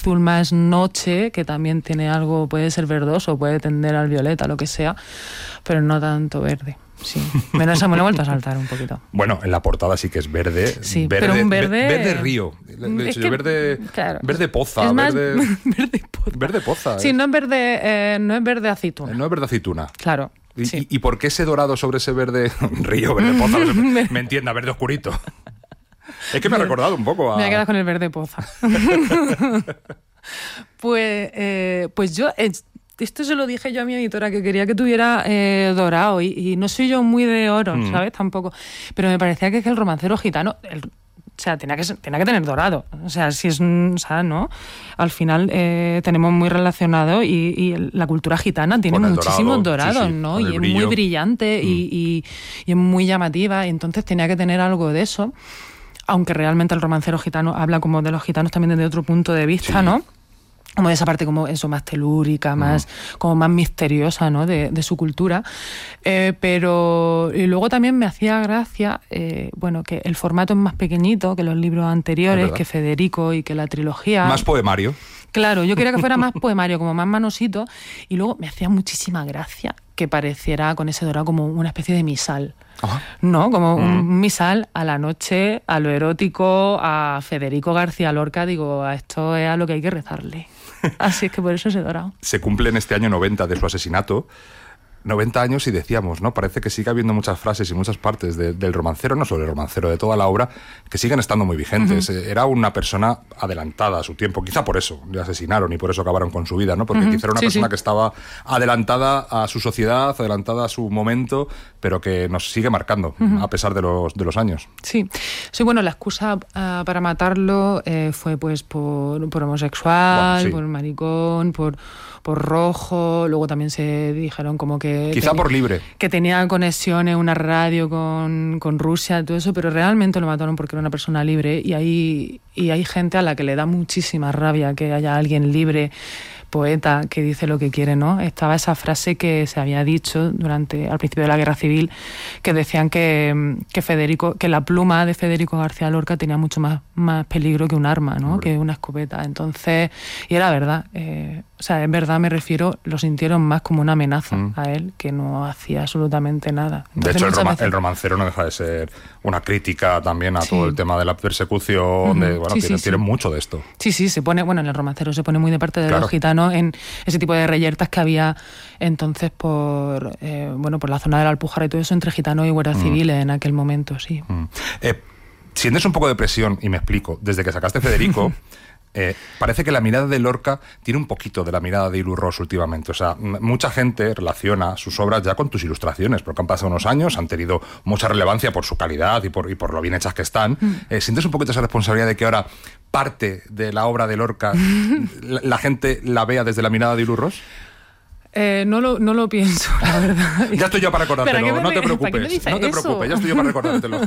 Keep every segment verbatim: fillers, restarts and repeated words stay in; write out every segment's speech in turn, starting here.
azul más noche, que también tiene algo, puede ser verdoso, puede tender al violeta, lo que sea, pero no tanto verde. Sí, me lo he vuelto a saltar un poquito. Bueno, en la portada sí que es verde. Sí, verde, pero un verde... Verde río. Le, es que, verde, claro, verde poza. Es más verde, verde poza. Verde poza. Sí, ¿eh? no es verde, eh, no es verde aceituna. No es verde aceituna. Claro. ¿Y, sí. y, ¿Y por qué ese dorado sobre ese verde río, verde poza? me, me entienda, verde oscurito. Es que me ha recordado un poco a... Me voy a quedar con el verde poza. pues, eh, pues yo... Eh, esto se lo dije yo a mi editora, que quería que tuviera eh, dorado, y, y no soy yo muy de oro, mm. ¿sabes? Tampoco. Pero me parecía que, que el romancero gitano... El, O sea, tenía que, tenía que tener dorado. O sea, si es, o sea, ¿no? Al final eh, tenemos muy relacionado, y, y la cultura gitana tiene muchísimos dorado, dorados, sí, sí, ¿no? Y es brillo. muy brillante mm. y, y, y es muy llamativa, y entonces tenía que tener algo de eso, aunque realmente el romancero gitano habla como de los gitanos también desde otro punto de vista, sí. ¿no? Como de esa parte como eso, más telúrica, más mm. como más misteriosa, ¿no? de, de su cultura. Eh, pero y luego también me hacía gracia, eh, bueno, que el formato es más pequeñito que los libros anteriores, que Federico y que la trilogía. Más poemario. Claro, yo quería que fuera más poemario, como más manosito, y luego me hacía muchísima gracia que pareciera con ese dorado como una especie de misal. Ajá. ¿No? Como mm. un misal a la noche, a lo erótico, a Federico García Lorca. Digo, a esto es a lo que hay que rezarle. Así es que por eso ese dorado. Se cumplen este año noventa de su asesinato. noventa años y decíamos, ¿no? Parece que sigue habiendo muchas frases y muchas partes de, del romancero, no solo el romancero, de toda la obra, que siguen estando muy vigentes. Uh-huh. Era una persona adelantada a su tiempo, quizá por eso le asesinaron y por eso acabaron con su vida, ¿no? Porque uh-huh. quizá era una sí, persona sí. que estaba adelantada a su sociedad, adelantada a su momento, pero que nos sigue marcando, uh-huh. a pesar de los, de los años. Sí, sí, bueno, la excusa uh, para matarlo eh, fue pues por, por homosexual, bueno, sí. por maricón, por... por rojo, luego también se dijeron como que... Quizá tenía, por libre. Que tenía conexiones, una radio con, con Rusia, todo eso, pero realmente lo mataron porque era una persona libre, y hay, y hay gente a la que le da muchísima rabia que haya alguien libre, poeta, que dice lo que quiere, ¿no? Estaba esa frase que se había dicho durante al principio de la Guerra Civil, que decían que, que Federico, que la pluma de Federico García Lorca tenía mucho más, más peligro que un arma, ¿no? Hombre. Que una escopeta. Entonces, y era verdad, eh, o sea, en verdad me refiero, lo sintieron más como una amenaza mm. a él, que no hacía absolutamente nada. Entonces, de hecho, el, rom- veces... el romancero no deja de ser una crítica también a sí. todo el tema de la persecución, uh-huh. de, bueno, sí, tiene, sí, tiene sí. mucho de esto. Sí, sí, se pone, bueno, en el romancero se pone muy de parte de claro. los gitanos en ese tipo de reyertas que había entonces por, eh, bueno, por la zona de la Alpujarra y todo eso, entre gitanos y guardias mm. civiles en aquel momento, sí. Mm. Eh, sientes un poco de presión, y me explico, desde que sacaste Federico... Eh, parece que la mirada de Lorca tiene un poquito de la mirada de Ilus Ros últimamente. O sea, m- mucha gente relaciona sus obras ya con tus ilustraciones, porque han pasado unos años, han tenido mucha relevancia por su calidad y por, y por lo bien hechas que están. Mm. Eh, ¿Sientes un poquito esa responsabilidad de que ahora parte de la obra de Lorca la, la gente la vea desde la mirada de Ilus Ros? Eh, no, lo, no lo pienso, la verdad. Ya estoy yo para recordártelo, me, no te preocupes. ¿para qué me dices no te eso? preocupes, ya estoy yo para recordártelo.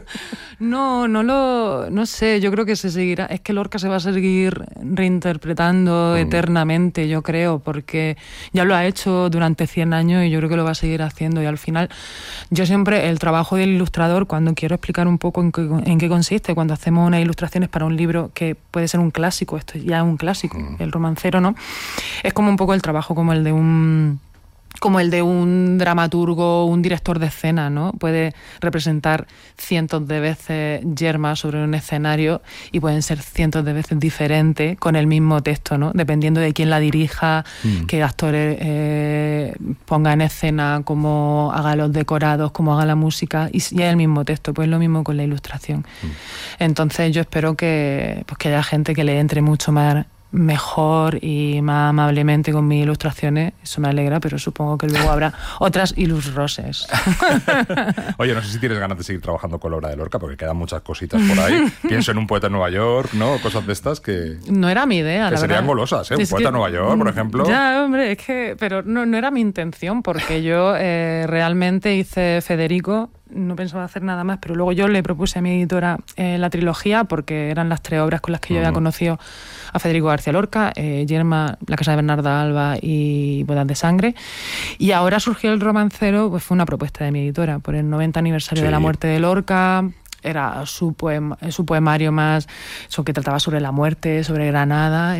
No, no lo... No sé, yo creo que se seguirá... Es que Lorca se va a seguir reinterpretando mm. eternamente, yo creo, porque ya lo ha hecho durante cien años y yo creo que lo va a seguir haciendo. Y al final, yo siempre, el trabajo del ilustrador, cuando quiero explicar un poco en qué, en qué consiste, cuando hacemos unas ilustraciones para un libro que puede ser un clásico, esto ya es un clásico, mm. el romancero, ¿no? Es como un poco el trabajo como el de un como el de un dramaturgo, un director de escena, ¿no? Puede representar cientos de veces Yerma sobre un escenario y pueden ser cientos de veces diferentes con el mismo texto, ¿no? Dependiendo de quién la dirija, mm. qué actores eh, ponga en escena, cómo haga los decorados, cómo haga la música, y, y es el mismo texto, pues lo mismo con la ilustración. Mm. Entonces yo espero que, pues, que haya gente que le entre mucho más mejor y más amablemente con mis ilustraciones. Eso me alegra, pero supongo que luego habrá otras Ilus Roses. Oye, no sé si tienes ganas de seguir trabajando con la obra de Lorca, porque quedan muchas cositas por ahí. Pienso en un poeta en Nueva York, ¿no? Cosas de estas que... No era mi idea, que la serían verdad. golosas, ¿eh? Un es poeta que, en Nueva York, por ejemplo. Ya, hombre, es que... Pero no, no era mi intención, porque yo eh, realmente hice Federico, no pensaba hacer nada más, pero luego yo le propuse a mi editora eh, la trilogía, porque eran las tres obras con las que yo uh-huh. había conocido a Federico García Lorca, eh, Yerma, La casa de Bernarda Alba y Bodas de sangre. Y ahora surgió el romancero, pues fue una propuesta de mi editora, por el noventa aniversario sí. de la muerte de Lorca. Era su, poema, su poemario más, eso que trataba sobre la muerte, sobre Granada. Entonces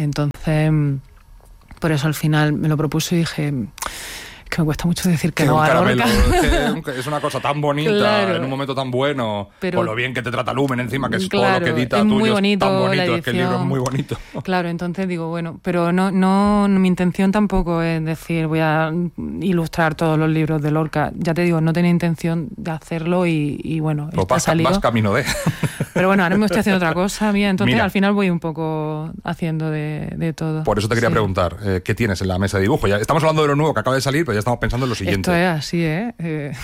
Entonces, por eso al final me lo propuse y dije... que me cuesta mucho decir que, que no a Lorca. Es, que es una cosa tan bonita, claro, en un momento tan bueno, pero, con lo bien que te trata Lumen encima, que es claro, todo lo que edita es tuyo, muy bonito, es tan bonito, la es que el libro es muy bonito. Claro, entonces digo, bueno, pero no, no, mi intención tampoco es decir, voy a ilustrar todos los libros de Lorca. Ya te digo, no tenía intención de hacerlo y, y bueno, pues vas, salido. vas camino de... Pero bueno, ahora me estoy haciendo otra cosa, mira, entonces Mira, al final voy un poco haciendo de, de todo. Por eso te quería sí. preguntar, eh, ¿qué tienes en la mesa de dibujo? Ya estamos hablando de lo nuevo que acaba de salir, pero ya estamos pensando en lo siguiente. Esto es así, ¿eh? eh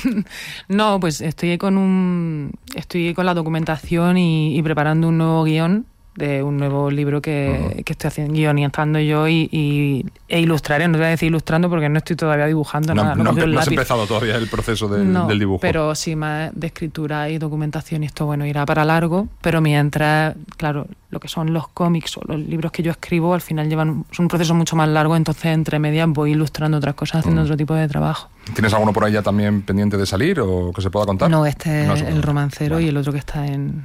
no, pues estoy con un estoy con la documentación y, y preparando un nuevo guión de un nuevo libro que, uh-huh. que estoy haciendo, guionizando yo y, y, e ilustraré. No te voy a decir ilustrando porque no estoy todavía dibujando no, nada. No, no, no has empezado todavía el proceso del, no, del dibujo. Pero sí, más de escritura y documentación y esto, bueno, irá para largo, pero mientras, claro, lo que son los cómics o los libros que yo escribo al final llevan es un proceso mucho más largo, entonces entre medias voy ilustrando otras cosas, haciendo uh-huh. otro tipo de trabajo. ¿Tienes alguno por ahí ya también pendiente de salir o que se pueda contar? No, este no es el romancero bueno. y el otro que está en...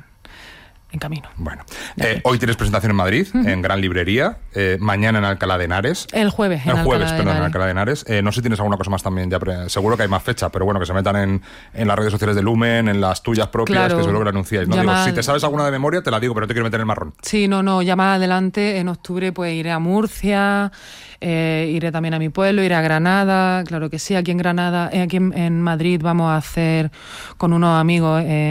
en camino. Bueno, eh, hoy tienes presentación en Madrid, uh-huh. en Gran Librería, eh, mañana en Alcalá de Henares. El jueves, en El jueves, Alcalá perdón, de en Alcalá de Henares. Eh, no sé si tienes alguna cosa más también, ya pre- seguro que hay más fecha, pero bueno, que se metan en, en las redes sociales de Lumen, en las tuyas propias, claro, que seguro que lo anunciáis. No llama... digo, si te sabes alguna de memoria, te la digo, pero no te quiero meter en el marrón. Sí, no, no, ya más adelante, en octubre, pues iré a Murcia, eh, iré también a mi pueblo, iré a Granada, claro que sí, aquí en Granada, eh, aquí en, en Madrid vamos a hacer con unos amigos eh,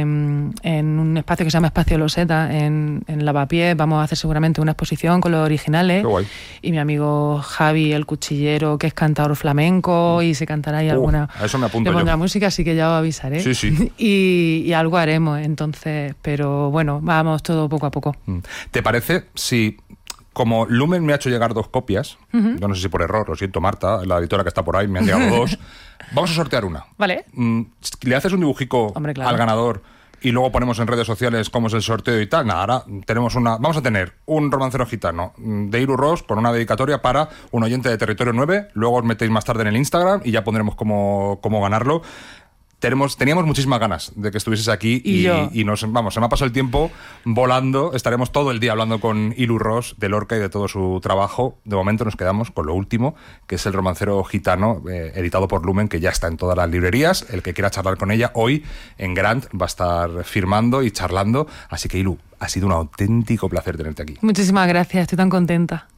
en un espacio que se llama Espacio Loseta, en, en Lavapiés, vamos a hacer seguramente una exposición con los originales. Qué guay. Y mi amigo Javi, el cuchillero, que es cantador flamenco, y se cantará ahí uh, alguna... A eso me apunto le pondrá yo. música, así que ya os avisaré. Sí, sí. y, y algo haremos, entonces, pero bueno, vamos todo poco a poco. ¿Te parece si... Como Lumen me ha hecho llegar dos copias, uh-huh. yo no sé si por error, lo siento Marta, la editora que está por ahí, me han llegado dos, vamos a sortear una. Vale. ¿Le haces un dibujico Hombre, claro. al ganador y luego ponemos en redes sociales cómo es el sorteo y tal? Nada, ahora tenemos una, vamos a tener un romancero gitano de Iru Ros con una dedicatoria para un oyente de Territorio nueve, luego os metéis más tarde en el Instagram y ya pondremos cómo, cómo ganarlo. Tenemos, teníamos muchísimas ganas de que estuvieses aquí y, y, y nos, vamos, se me ha pasado el tiempo volando. Estaremos todo el día hablando con Iru Ros de Lorca y de todo su trabajo. De momento nos quedamos con lo último, que es el romancero gitano, eh, editado por Lumen, que ya está en todas las librerías. El que quiera charlar con ella hoy en Grant va a estar firmando y charlando. Así que, Iru, ha sido un auténtico placer tenerte aquí. Muchísimas gracias, estoy tan contenta.